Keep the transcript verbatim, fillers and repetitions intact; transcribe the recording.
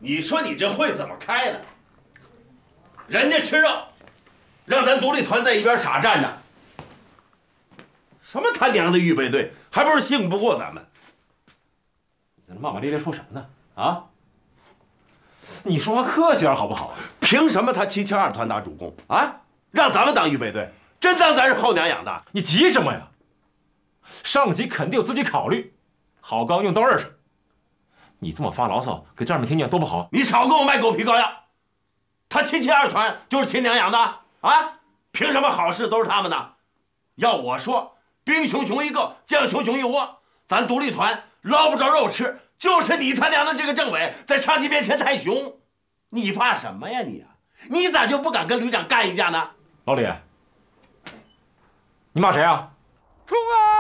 你说你这会怎么开呢？人家吃肉，让咱独立团在一边傻站着。什么他娘的预备队，还不是信不过咱们？ 你在那骂骂咧咧说什么呢？啊？你说话客气点好不好？ 凭什么他七七二团打主攻啊？让咱们当预备队，真当咱是后娘养的？ 你急什么呀？上级肯定有自己考虑，好钢用到刃上。你这么发牢骚，给丈人们听见多不好。 你少给我卖狗皮膏药！他七七二团就是亲娘养的啊？凭什么好事都是他们的？要我说，兵熊熊一个，将熊熊一窝，咱独立团捞不着肉吃，就是你他娘的这个政委在上级面前太熊。你怕什么呀你啊？你咋就不敢跟旅长干一架呢？ 老李，你骂谁啊？ 冲啊！